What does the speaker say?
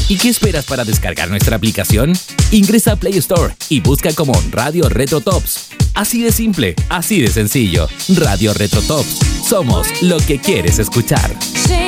¿Y qué esperas para descargar nuestra aplicación? Ingresa a Play Store y busca como Radio Retro Tops. Así de simple, así de sencillo. Radio Retro Tops. Somos lo que quieres escuchar.